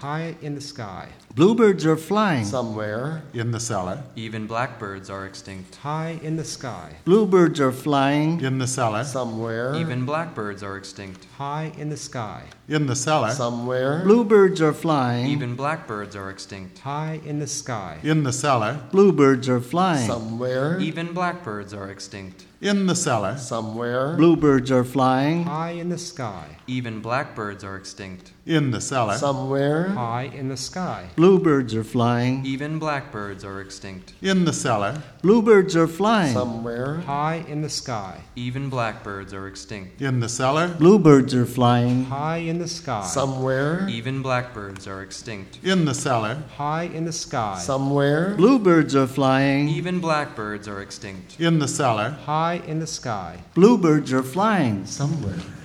High in the sky. Bluebirds are flying. Somewhere. In the cellar. Even blackbirds are extinct. High in the sky. Bluebirds are flying. In the cellar. Somewhere. Even blackbirds are extinct. High in the sky. In the cellar. Somewhere. Bluebirds are flying. Even blackbirds are extinct. High in the sky. In the cellar. Bluebirds are flying. Somewhere. Even blackbirds are extinct. In the cellar. Somewhere. Bluebirds are flying. High in the sky. Even blackbirds are extinct. In the cellar. Somewhere. High in the sky. Bluebirds are flying. Even blackbirds are extinct. In the cellar. Bluebirds are flying. Somewhere. High in the sky. Even blackbirds are extinct. In the cellar. Bluebirds are flying. High in the sky. Somewhere. Even blackbirds are extinct. In the cellar. High in the sky. Somewhere. Bluebirds are flying. Even blackbirds are extinct. In the cellar. High in the sky. Bluebirds are flying. Somewhere.